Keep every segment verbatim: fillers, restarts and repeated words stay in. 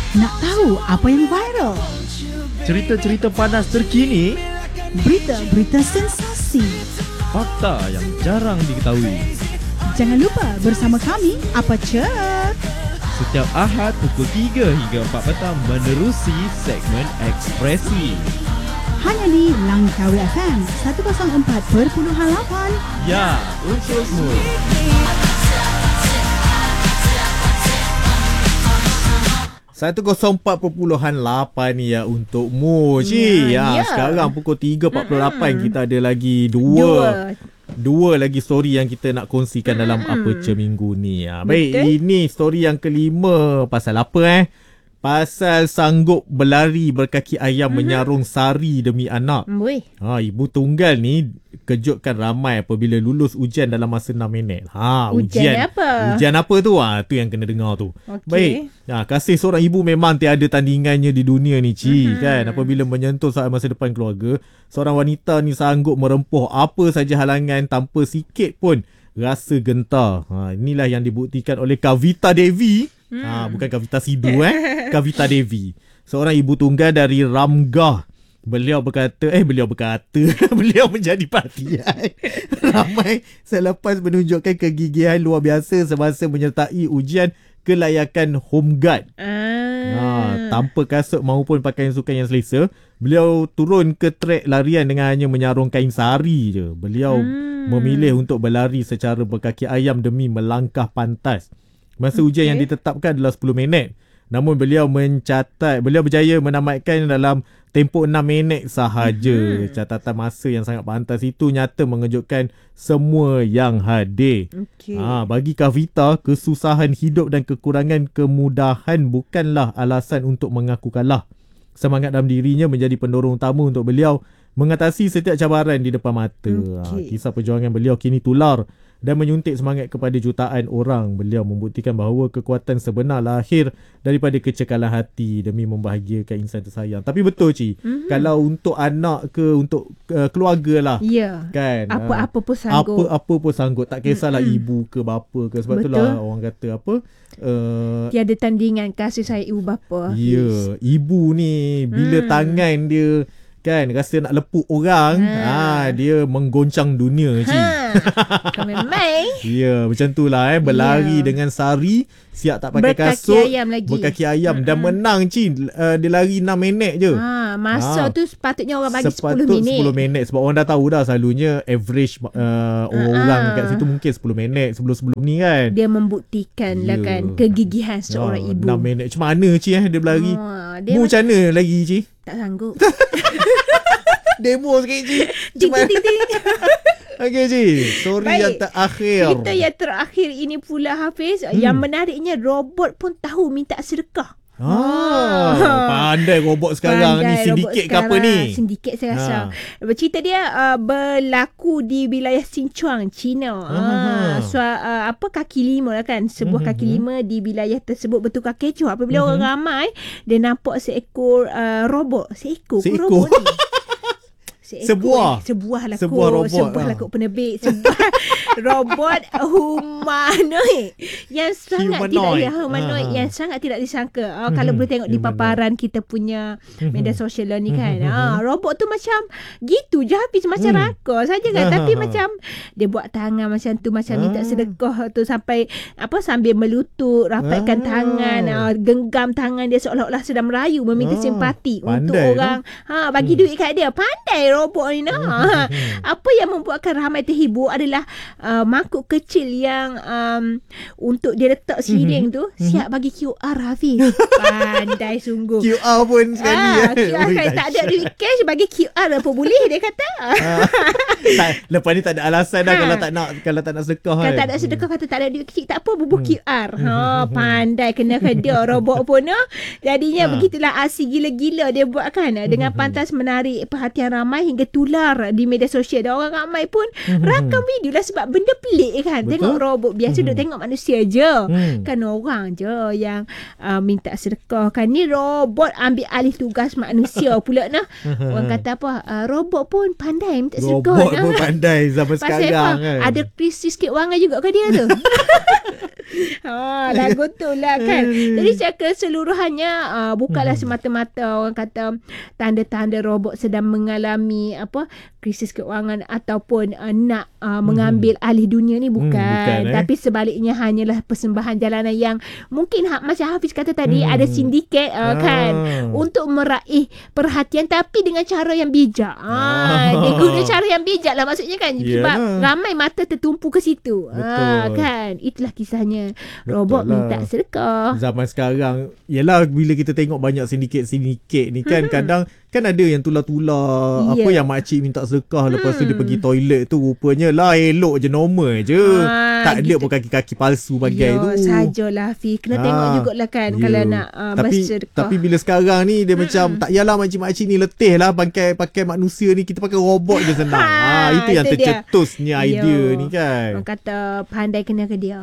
Nak tahu apa yang viral? Cerita-cerita panas terkini, Berita-berita sensasi. fakta yang jarang diketahui. Jangan lupa bersama kami, Apa Cek? Setiap Ahad pukul tiga hingga empat petang menerusi segmen Ekspresi. Hanya di Langkawi F M seratus empat perpuluhan lapan. Ya, untukmu. seratus empat perpuluhan lapan ni ya untukmu, Ci. Ya, Ya, ya. sekarang pukul tiga empat puluh lapan Mm-mm. kita ada lagi dua. Dua. Dua lagi story yang kita nak kongsikan dalam Apa Ce minggu ni. Ha, baik, Betul. ini story yang kelima. Pasal apa eh? Pasal sanggup berlari berkaki ayam mm-hmm. menyarung sari demi anak. Weh. Ha, ibu tunggal ni kejutkan ramai apabila lulus ujian dalam masa enam minit. Ha, Ujian ujian apa? Ujian apa tu? Ha, tu yang kena dengar tu. Okey. Baik. Ha, kasih seorang ibu memang tiada tandingannya di dunia ni, Ci, Mhm. kan? Apabila menyentuh soal masa depan keluarga, seorang wanita ni sanggup merempuh apa saja halangan tanpa sikit pun rasa gentar. Ha, inilah yang dibuktikan oleh Kavita Devi. Hmm. Ha, bukan Kavita Sidhu eh. Kavita Devi. Seorang ibu tunggal dari Ramgah. Beliau berkata, eh beliau berkata, beliau menjadi perhatian ramai selepas menunjukkan kegigihan luar biasa semasa menyertai ujian kelayakan home guard. Ah. Ha, tanpa kasut maupun pakaian sukan yang selesa, beliau turun ke trek larian dengan hanya menyarung kain sari je. Beliau Hmm. memilih untuk berlari secara berkaki ayam demi melangkah pantas. Masa ujian Okey. yang ditetapkan adalah sepuluh minit. Namun beliau mencatat, beliau berjaya menamatkan dalam tempoh enam minit sahaja. Mhm. Catatan masa yang sangat pantas itu nyata mengejutkan semua yang hadir. Okey. Ha, bagi Kavita, kesusahan hidup dan kekurangan kemudahan bukanlah alasan untuk mengaku kalah. Semangat dalam dirinya menjadi pendorong utama untuk beliau mengatasi setiap cabaran di depan mata. Ha, Okey. kisah perjuangan beliau kini tular dan menyuntik semangat kepada jutaan orang. Beliau membuktikan bahawa kekuatan sebenar lahir daripada kecekalan hati demi membahagiakan insan tersayang. Tapi betul, Ci, Mhm. kalau untuk anak ke untuk uh, keluarga lah, Ya. kan, Apa-apa pun sanggup. apa-apa pun sanggup, tak kisahlah Mm-mm. ibu ke bapa ke. Sebab Betul. itulah orang kata apa, uh, Tiada tandingan kasih sayang ibu bapa. ya, ibu ni bila Hmm. tangan dia kan rasa nak lepuk orang, ha, Ha. dia menggoncang dunia, Ci. Ha. Kau memang. Ya, macam tu lah eh. Berlari Ya. dengan sari, siap tak pakai Berkaki kasut, ayam lagi. berkaki ayam, dan Mm-mm. menang, Ci. Uh, dia lari enam minit je. Ha, masa Ha. tu sepatutnya orang bagi Sepatut sepuluh minit. sepuluh minit. Sebab orang dah tahu dah selalunya average uh, orang kat situ mungkin sepuluh minit sebelum-sebelum ni kan. Dia membuktikan lah Ya. kan kegigihan seorang Ah, ibu. enam minit. Macam mana, Ci, eh, dia berlari? Ha, dia Mu macam macam mana lagi, Ci? tak sanggup. Demo sikit, Ci. Ting, Macam ting, ting, ting. Okey, Ci. Story Baik. yang terakhir. Cerita yang terakhir ini pula, Hafiz. Hmm. Yang menariknya, robot pun tahu minta sedekah. Ah, Ah. pandai robot sekarang Pandai ni. robot Sindiket ke apa sekarang. ni? Sindiket saya rasa. Ha. Cerita dia uh, berlaku di wilayah Sichuan, China. Aha. Ah, so, uh, apa kaki lima lah kan. Sebuah Mhm. kaki lima di wilayah tersebut bertukar kecoh. Apabila Mhm. orang ramai, dia nampak seekor uh, robot. Seekor, ke Seekor. robot ni. Seekor, Sebuah. eh. Sebuah lah Sebuah kot. robot, Sebuah ah. lah kot penerbit. Sebuah robot humanoid yang sangat Humanoid. tidak ya, humanoid Ah. yang sangat tidak disangka. Ah, Mhm. kalau boleh tengok di Humanoid. paparan kita punya media sosial ni kan. Mhm. Ah, robot tu macam gitu je habis macam Hmm. rakor saja kan. Ah. Tapi macam dia buat tangan macam tu, macam minta Ah. sedekah tu sampai apa sambil melutut, rapatkan Ah. tangan, ah, genggam tangan dia seolah-olah sedang merayu meminta Ah. simpati untuk Pandai orang ha bagi Hmm. duit kat dia. Pandai robot ni nah. Apa yang membuatkan ramai terhibur adalah uh, mangkuk kecil yang um, untuk dia letak siring tu siap bagi Q R, Hafiz. Pandai sungguh. Q R pun sekali. Ah, eh. Q R Ui, kalau tak ada dahsyat. duit cash bagi Q R apa boleh dia kata. Ah. tak, lepas ni tak ada alasan dah Ha. kalau tak nak kalau tak nak sedekah Kalau kan. tak ada sedekah, kata tak ada duit kecil, tak apa, bubuh Hmm. Q R. Ha, pandai kena dia robot pun. No? Jadinya Ha. begitulah aksi gila-gila dia buat kan. Dengan pantas menarik perhatian ramai hingga tular di media sosial. Dan orang ramai pun Hmm. rakam video lah sebab benda pelik kan. Betul. Tengok robot biasa Hmm. duk tengok manusia je. Hmm. Kan orang je yang uh, minta sedekah kan. Ni robot ambil alih tugas manusia pula nah. Orang kata apa? Uh, robot pun pandai minta sedekah. Robot nah. pun pandai zaman Pasal sekarang apa? kan. Ada krisis keuangan juga ke dia tu? Ha, lagu tu lah kan. Jadi secara keseluruhannya uh, bukanlah semata-mata orang kata tanda-tanda robot sedang mengalami apa krisis keuangan ataupun uh, nak uh, mengambil alih dunia ni bukan. Hmm, bukan, eh. Tapi sebaliknya hanyalah persembahan jalanan yang mungkin ha, macam Hafiz kata tadi Hmm. ada sindiket uh, kan Ah. untuk meraih perhatian tapi dengan cara yang bijak. Ah, Ah. dia guna cara yang bijak lah maksudnya kan. Sebab Yalah. ramai mata tertumpu ke situ. Ah, Betul. kan. Itulah kisahnya. Betul Robot lah. minta sedekah. Zaman sekarang, yelah bila kita tengok banyak sindiket-sindiket ni kan, kadang kan ada yang tular-tular, Ya. apa yang makcik minta sedekah, lepas tu dia Hmm. pergi toilet tu rupanya lah elok je, normal je. Ah, tak ada gitu. pun kaki-kaki palsu bagai Ya, tu. sajalah Fi. Kena Ah, tengok jugalah kan ya. kalau nak uh, tapi bersedekah. tapi bila sekarang ni dia macam tak yalah makcik-makcik ni letih lah pakai pakai manusia ni, kita pakai robot je senang. Ha, ha, itu yang itu dia. tercetusnya idea Yo. ni kan. Orang kata pandai kena ke dia.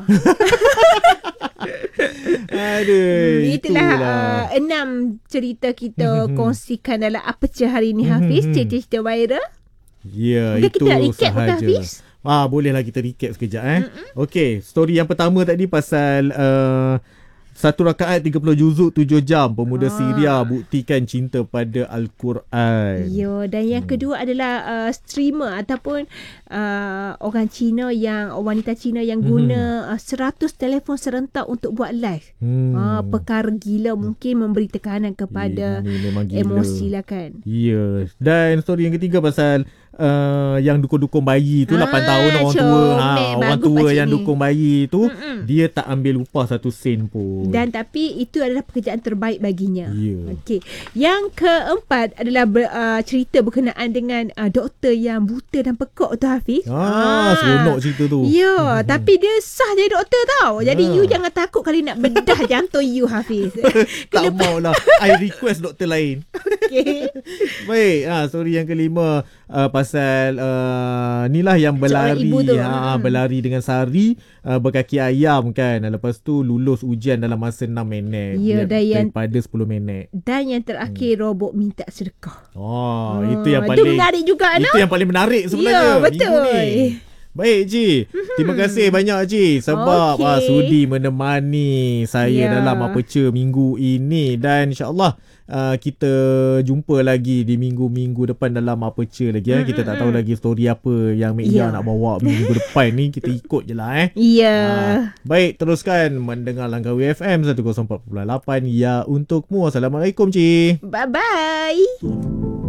Aduh, Hmm, itulah uh, enam cerita kita Mhm. kongsikan dalam Apa Cer hari ni Hafiz. Mhm. Cerita-cerita viral. Ya, Mungkin itu kita nak recap ke sahaja. Hafiz? Ah, bolehlah kita recap sekejap eh. Okey, story yang pertama tadi pasal uh, satu rakaat tiga puluh juzuk tujuh jam, pemuda Ah. Syria buktikan cinta pada Al-Quran. Ya, dan yang kedua adalah uh, streamer ataupun uh, orang Cina yang wanita Cina yang Mhm. guna uh, seratus telefon serentak untuk buat live. Hmm. Ah, perkara gila mungkin memberi tekanan kepada Ini memang gila. emosi lah kan. Ya. Dan story yang ketiga pasal uh, yang dukung-dukung bayi tu, Ah, lapan tahun orang tua. comel. Ha, orang Bagus tua pakcik yang ni. dukung bayi tu, Mm-mm. dia tak ambil upah satu sen pun. Dan tapi itu adalah pekerjaan terbaik baginya. Ya. Okey. Yang keempat adalah ber, uh, cerita berkenaan dengan uh, doktor yang buta dan pekak tu Hafiz. Ah, seronok cerita tu. Ya, tapi dia sah jadi doktor tau. Jadi Ya. you jangan takut kali nak bedah jantung you Hafiz. Tak maulah. I request doktor lain. Okey. Baik, ah story yang kelima uh, pasal uh, ni lah yang Seorang berlari ibu tu. ha, Hmm. berlari dengan sari uh, berkaki ayam kan. Lepas tu lulus ujian dalam masa enam minit. Ya, Dia- dan yang- daripada sepuluh minit. Dan yang terakhir robot minta sedekah. Oh, Ah, itu yang Itu paling menarik juga itu no? yang paling menarik sebenarnya. Ya, minggu betul. ni. Baik Ji, terima kasih banyak Ji sebab Okey. ah, sudi menemani saya Ya. dalam Apa Cer minggu ini, dan insyaAllah uh, kita jumpa lagi di minggu-minggu depan dalam Apa Cer lagi eh. Kita tak tahu lagi story apa yang Mek Ida Ya. nak bawa minggu depan ni, kita ikut je lah eh. Ya. Ah, baik, teruskan mendengar Langkawi F M seratus empat puluh lapan ya untukmu. Assalamualaikum Ci. Bye-bye.